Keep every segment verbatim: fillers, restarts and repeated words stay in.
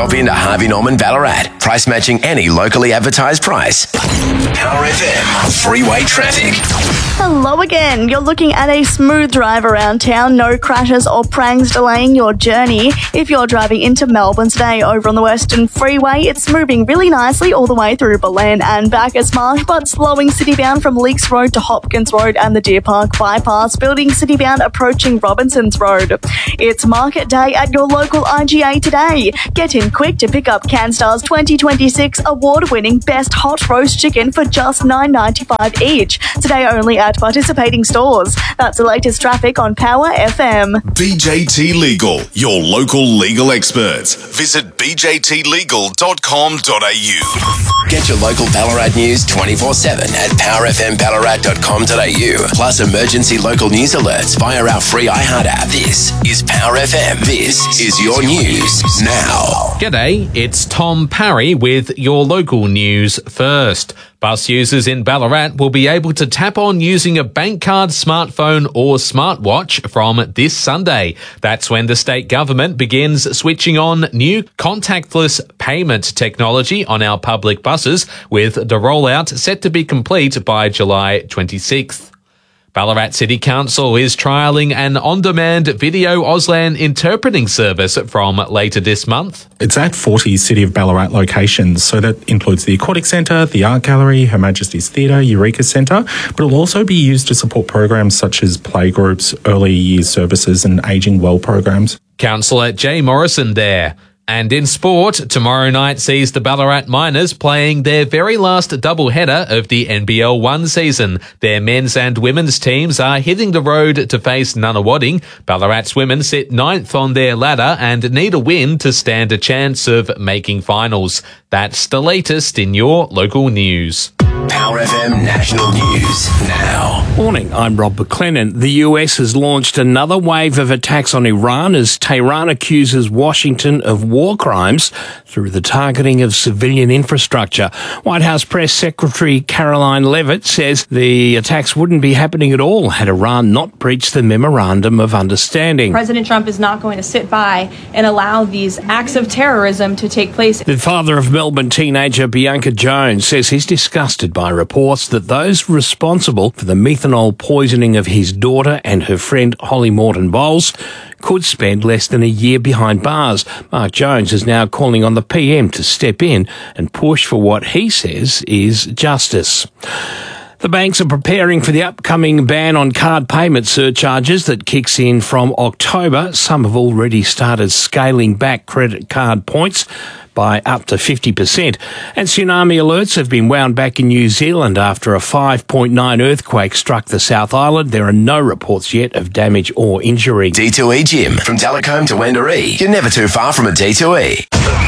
Stop into Harvey Norman Ballarat. Price matching any locally advertised price. Power F M Freeway Traffic. Hello again. You're looking at a smooth drive around town. No crashes or prangs delaying your journey. If you're driving into Melbourne today over on the Western Freeway, it's moving really nicely all the way through Belen and Bacchus Marsh, but slowing citybound from Leaks Road to Hopkins Road and the Deer Park Bypass, building citybound approaching Robinsons Road. It's market day at your local I G A today. Get in quick to pick up CanStar's twenty twenty-six award-winning Best Hot Roast Chicken for just nine dollars ninety-five each. Today only at participating stores. That's the latest traffic on Power F M. B J T Legal, your local legal experts. Visit b j t legal dot com dot a u. Get your local Ballarat news twenty-four seven at power f m ballarat dot com dot a u. Plus emergency local news alerts via our free iHeart app. This is Power F M. This is your news now. G'day, it's Tom Parry with your local news first. Bus users in Ballarat will be able to tap on using a bank card, smartphone or smartwatch from this Sunday. That's when the state government begins switching on new contactless payment technology on our public buses, with the rollout set to be complete by July twenty-sixth. Ballarat City Council is trialling an on-demand video Auslan interpreting service from later this month. It's at forty City of Ballarat locations, so that includes the Aquatic Centre, the Art Gallery, Her Majesty's Theatre, Eureka Centre, but it'll also be used to support programs such as playgroups, early years services and ageing well programs. Councillor Jay Morrison there. And in sport, tomorrow night sees the Ballarat Miners playing their very last doubleheader of the N B L one season. Their men's and women's teams are hitting the road to face Nunawading. Ballarat's women sit ninth on their ladder and need a win to stand a chance of making finals. That's the latest in your local news. Power F M National News now. Morning, I'm Rob McLennan. The U S has launched another wave of attacks on Iran as Tehran accuses Washington of war crimes through the targeting of civilian infrastructure. White House Press Secretary Caroline Leavitt says the attacks wouldn't be happening at all had Iran not breached the Memorandum of Understanding. President Trump is not going to sit by and allow these acts of terrorism to take place. The father of Melbourne teenager Bianca Jones says he's disgusted by reports that those responsible for the methanol poisoning of his daughter and her friend Holly Morton Bowles could spend less than a year behind bars. Mark Jones is now calling on the P M to step in and push for what he says is justice. The banks are preparing for the upcoming ban on card payment surcharges that kicks in from October. Some have already started scaling back credit card points by up to fifty percent. And tsunami alerts have been wound back in New Zealand after a five point nine earthquake struck the South Island. There are no reports yet of damage or injury. D two E Gym. From Talcombe to Wendouree. You're never too far from a D two E.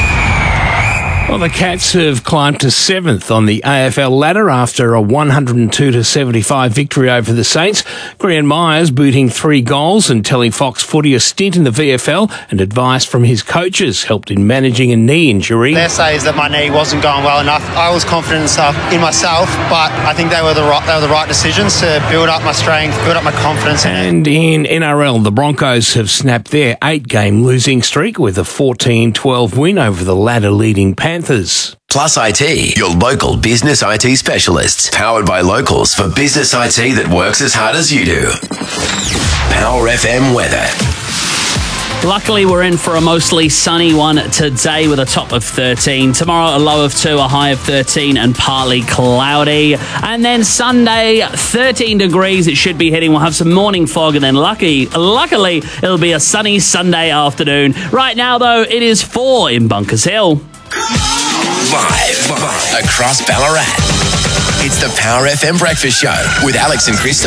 Well, the Cats have climbed to seventh on the A F L ladder after a one hundred two to seventy-five victory over the Saints. Grian Myers booting three goals and telling Fox Footy a stint in the V F L and advice from his coaches helped in managing a knee injury. Their say is that my knee wasn't going well enough. I was confident in, stuff, in myself, but I think they were the right, they were the right decisions to build up my strength, build up my confidence. And in N R L, the Broncos have snapped their eight-game losing streak with a fourteen twelve win over the ladder-leading Panthers. Plus I T, your local business I T specialists. Powered by locals for business I T that works as hard as you do. Power F M weather. Luckily, we're in for a mostly sunny one today with a top of thirteen. Tomorrow, a low of two, a high of thirteen and partly cloudy. And then Sunday, thirteen degrees it should be hitting. We'll have some morning fog and then lucky, luckily, it'll be a sunny Sunday afternoon. Right now, though, it is four in Bunkers Hill. Live, live across Ballarat. It's the Power F M Breakfast Show with Alex and Crystal.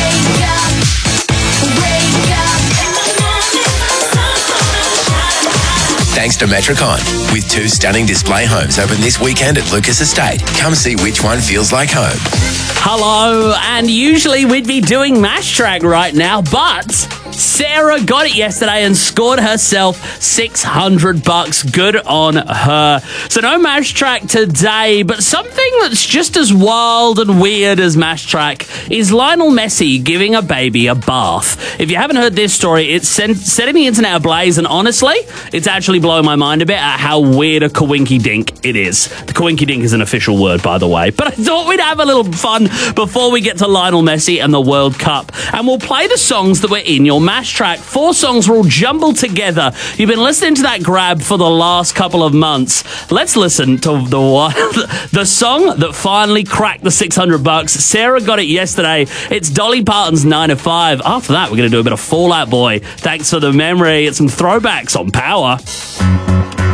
Thanks to Metricon. With two stunning display homes open this weekend at Lucas Estate. Come see which one feels like home. Hello, and usually we'd be doing Mash Track right now, but Sarah got it yesterday and scored herself six hundred bucks. Good on her. So no Mash Track today, but something that's just as wild and weird as Mash Track is Lionel Messi giving a baby a bath. If you haven't heard this story, it's sent, setting the internet ablaze, and honestly, it's actually blowing my mind a bit at how weird a coinky dink it is. The coinky dink is an official word, by the way, but I thought we'd have a little fun before we get to Lionel Messi and the World Cup, and we'll play the songs that were in your Mash Track. Four songs were all jumbled together. You've been listening to that grab for the last couple of months. Let's listen to the one, the song that finally cracked the six hundred bucks. Sarah got it yesterday. It's Dolly Parton's nine to five. After that, we're going to do a bit of Fall Out Boy. Thanks for the memory. It's some throwbacks on Power.